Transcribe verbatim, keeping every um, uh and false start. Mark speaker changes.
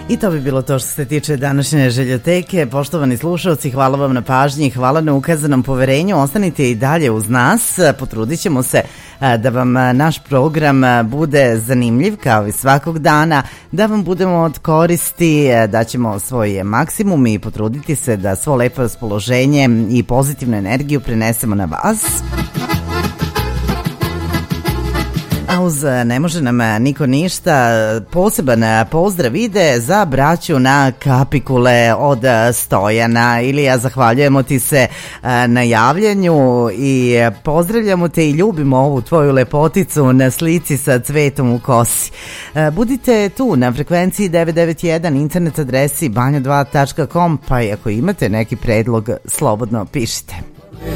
Speaker 1: I to bi bilo to što se tiče današnje željoteke. Poštovani slušalci, hvala vam na pažnji, hvala na ukazanom poverenju. Ostanite i dalje uz nas, potrudit ćemo se da vam naš program bude zanimljiv kao i svakog dana, da vam budemo od koristi, da ćemo svoj maksimum i potruditi se da svo lepo raspoloženje i pozitivnu energiju prenesemo na vas. A uz Ne može nam niko ništa, poseban pozdrav ide za braću na Kapikule od Stojana. Ilija, zahvaljujemo ti se na javljanju i pozdravljamo te i ljubimo ovu tvoju lepoticu na slici sa cvetom u kosi. Budite tu na frekvenciji devet devet jedan, internet adresi banja dva tačka com, pa i ako imate neki predlog, slobodno pišite.